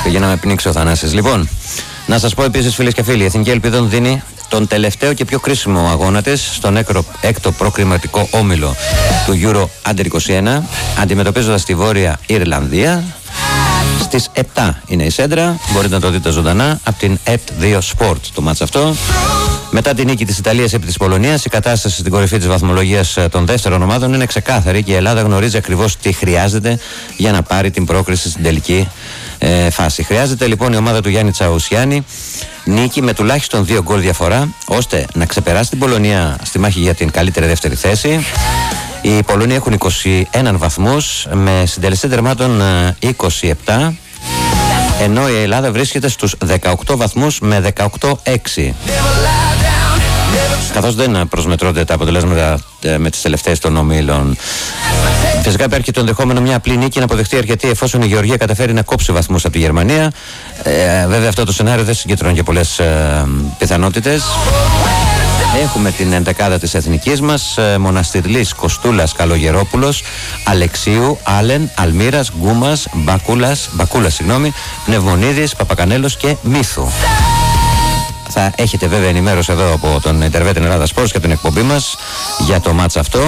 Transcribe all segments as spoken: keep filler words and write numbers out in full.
Πήγε να με πνίξει ο Θανάσης. Λοιπόν, να σας πω επίσης, φίλες και φίλοι, η Εθνική Ελπίδων δίνει τον τελευταίο και πιο κρίσιμο αγώνα της στον έκτο προκριματικό όμιλο του Euro Under είκοσι ένα, αντιμετωπίζοντας τη Βόρεια Ιρλανδία. Στις επτά είναι η σέντρα, μπορείτε να το δείτε ζωντανά από την ΕΠ δύο Sport το μάτς αυτό. Μετά την νίκη της Ιταλίας επί της Πολωνίας, η κατάσταση στην κορυφή της βαθμολογίας των δεύτερων ομάδων είναι ξεκάθαρη και η Ελλάδα γνωρίζει ακριβώς τι χρειάζεται για να πάρει την πρόκριση στην τελική ε, φάση. Χρειάζεται λοιπόν η ομάδα του Γιάννη Τσαουσιάννη νίκη με τουλάχιστον δύο γκολ διαφορά, ώστε να ξεπεράσει την Πολωνία στη μάχη για την καλύτερη δεύτερη θέση. Οι Πολωνοί έχουν είκοσι ένα βαθμούς με συντελεστή τερμάτων είκοσι επτά, ενώ η Ελλάδα βρίσκεται στους δεκαοκτώ βαθμούς με δεκαοκτώ έξι. Καθώς δεν προσμετρώνται τα αποτελέσματα με τις τελευταίες των ομίλων. Φυσικά υπάρχει το ενδεχόμενο μια απλή νίκη να αποδεχτεί αρκετή, εφόσον η Γεωργία καταφέρει να κόψει βαθμούς από τη Γερμανία. Ε, βέβαια αυτό το σενάριο δεν συγκεντρώνει και πολλές ε, πιθανότητες. Έχουμε την εντεκάδα της εθνικής μας, ε, Μοναστηρλής, Κοστούλας, Καλογερόπουλος, Αλεξίου, Άλεν, Αλμύρας, Γκούμας, Μπακούλας, Μπακούλας συγγνώμη, Πνευμονίδης, Παπακανέλος και Μύθου. Θα έχετε βέβαια ενημέρωση εδώ από τον Ιντερβέτ Ελλάδα Sports και την εκπομπή μας για το μάτς αυτό.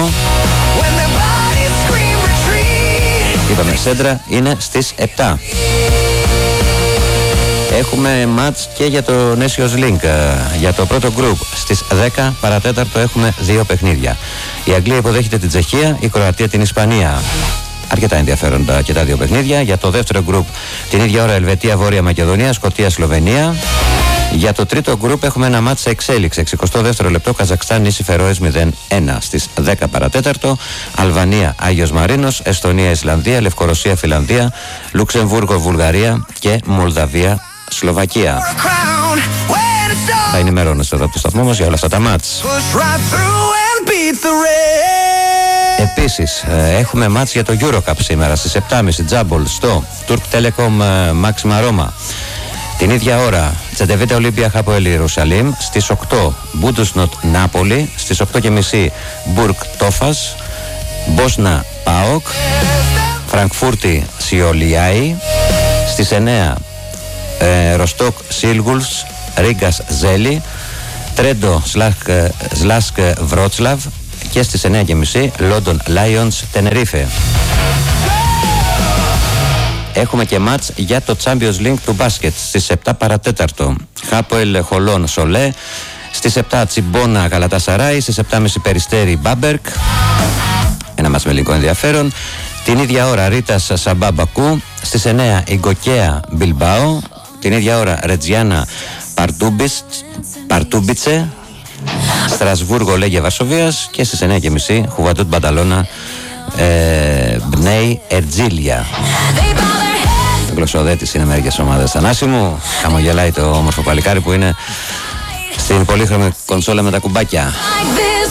Είπαμε, σέντρα είναι στις επτά. Έχουμε μάτς και για το Nations Link, για το πρώτο γκρουπ. Στις δέκα παρατέταρτο έχουμε δύο παιχνίδια. Η Αγγλία υποδέχεται την Τσεχία, η Κροατία την Ισπανία. Αρκετά ενδιαφέροντα και τα δύο παιχνίδια. Για το δεύτερο γκρουπ την ίδια ώρα Ελβετία, Βόρεια Μακεδονία, Σκωτία, Σλοβενία. Για το τρίτο γκρουπ έχουμε ένα μάτς σε εξέλιξη. εξηκοστό δεύτερο λεπτό, Καζακστάν, νήσι Φερόες μηδέν ένα. Στις δέκα παρατέταρτο, Αλβανία, Άγιος Μαρίνος, Εστονία, Ισλανδία, Λευκορωσία, Φιλανδία, Λουξεμβούργο, Βουλγαρία και Μολδαβία, Σλοβακία. Θα ενημερώνεστε εδώ από το σταθμό μας για όλα αυτά τα μάτς. Επίσης έχουμε μάτς για το Eurocup σήμερα στις επτά και μισή, Τζάμπολ στο Turk Telecom Maxima Roma. Την ίδια ώρα Τσεντεβίτα Ολύμπια Χάποελ Ιερουσαλήμ, στις οκτώ Μπούντουσνοτ Νάπολη, στις οκτώ και μισή Μπουργκ Τόφας, Μπόσνα Πάοκ, Φραγκφούρτη Σιολιάι, στις εννέα ε, Ροστόκ Σίλγουλς, Ρίγκας Ζέλη, Τρέντο Σλάσκ Βρότσλαβ και στις εννέα και μισή Λόντον Λάιονς Τενερίφε. Έχουμε και μάτς για το Champions League του μπάσκετ στις επτά παρατέταρτο. Χάποελ Χολόν Σολέ, στις επτά Τσιμπόνα Γαλατασαράι, στις επτά και μισή Περιστέρι Μπάμπερκ. Ένα μάτς με ελληνικό ενδιαφέρον. Την ίδια ώρα Ρίτας Σαμπά Μπακού, στις εννέα Ιγκοκέα Μπιλμπάο. Την ίδια ώρα Ρετζιάννα Παρτούμπιτσε, Στρασβούργο Λέγια Βαρσοβίας και στις εννέα και μισή Χουβαντούτ Μπανταλώνα ε, Μπνέι Ερτζίλια. Γλωσσοδέτης είναι μερικές ομάδες. Θανάση μου, χαμογελάει το όμορφο παλικάρι που είναι στην πολύχρωμη κονσόλα με τα κουμπάκια.